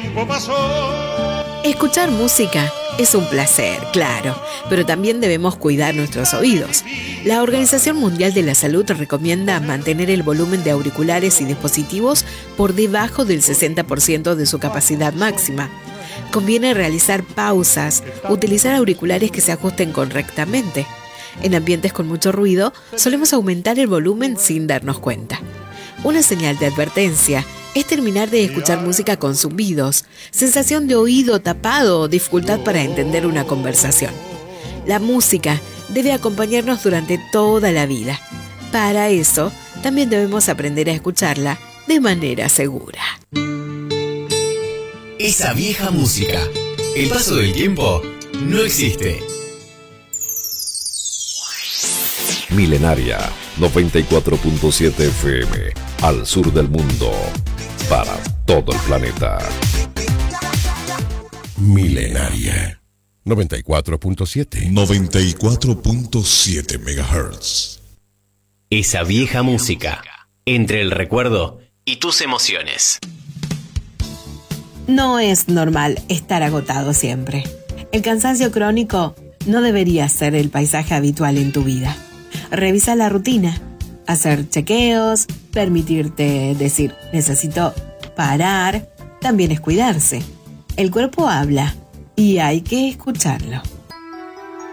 tiempo pasó. Escuchar música es un placer, claro, pero también debemos cuidar nuestros oídos. La Organización Mundial de la Salud recomienda mantener el volumen de auriculares y dispositivos por debajo del 60% de su capacidad máxima. Conviene realizar pausas, utilizar auriculares que se ajusten correctamente. En ambientes con mucho ruido, solemos aumentar el volumen sin darnos cuenta. Una señal de advertencia es terminar de escuchar música con zumbidos, sensación de oído tapado o dificultad para entender una conversación. La música debe acompañarnos durante toda la vida. Para eso, también debemos aprender a escucharla de manera segura. Esa vieja música. El paso del tiempo no existe. Milenaria 94.7 FM, al sur del mundo, para todo el planeta. Milenaria 94.7 94.7 MHz. Esa vieja música, entre el recuerdo y tus emociones. No es normal estar agotado siempre. El cansancio crónico no debería ser el paisaje habitual en tu vida. Revisa la rutina, hacer chequeos, permitirte decir necesito parar, también es cuidarse. El cuerpo habla y hay que escucharlo.